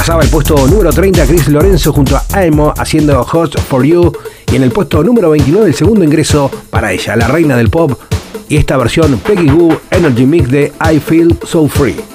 Pasaba el puesto número 30 Chris Lorenzo junto a Emo haciendo Hot For You. Y en el puesto número 29 el segundo ingreso para ella, la reina del pop. Y esta versión Peggy Gou Energy Mix de I Feel So Free.